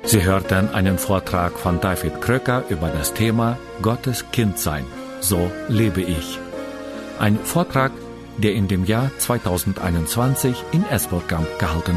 Sie hörten einen Vortrag von David Kröcker über das Thema Gottes Kind sein. So lebe ich. Ein Vortrag, der in dem Jahr 2021 in Esbjerg gehalten